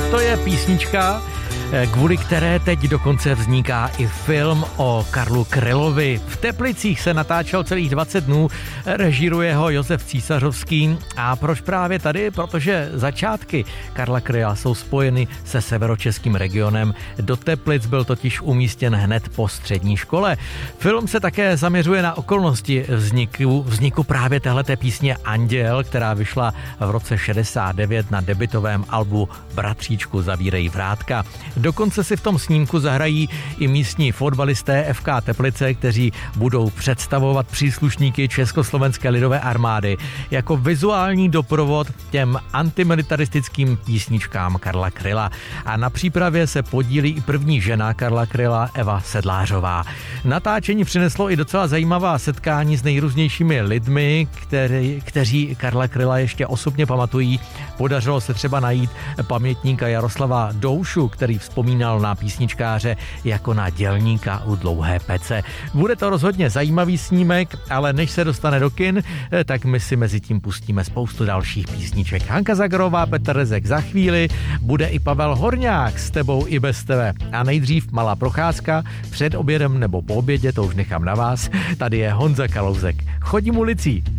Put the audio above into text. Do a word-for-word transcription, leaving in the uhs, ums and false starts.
to je písnička, kvůli které teď dokonce vzniká i film o Karlu Krylovi. V Teplicích se natáčel celých dvacet dnů, režíruje ho Josef Císařovský. A proč právě tady? Protože začátky Karla Kryla jsou spojeny se severočeským regionem. Do Teplic byl totiž umístěn hned po střední škole. Film se také zaměřuje na okolnosti vzniku, vzniku právě téhleté písně Anděl, která vyšla v roce šedesát devět na debutovém albu Bratříčku zavírej vrátka. Dokonce si v tom snímku zahrají i místní fotbalisté F K Teplice, kteří budou představovat příslušníky Československé lidové armády jako vizuální doprovod těm antimilitaristickým písničkám Karla Kryla. A na přípravě se podílí i první žena Karla Kryla, Eva Sedlářová. Natáčení přineslo i docela zajímavá setkání s nejrůznějšími lidmi, který, kteří Karla Kryla ještě osobně pamatují. Podařilo se třeba najít pamětníka Jaroslava Doušu, který vzpomínal na písničkáře jako na dělníka u dlouhé pece. Bude to rozhodně zajímavý snímek, ale než se dostane do kin, tak my si mezi tím pustíme spoustu dalších písniček. Hanka Zagrová, Petr Rezek za chvíli, bude i Pavel Horňák S tebou i bez tebe. A nejdřív malá procházka, před obědem nebo po obědě, to už nechám na vás. Tady je Honza Kalousek. Chodím ulicí.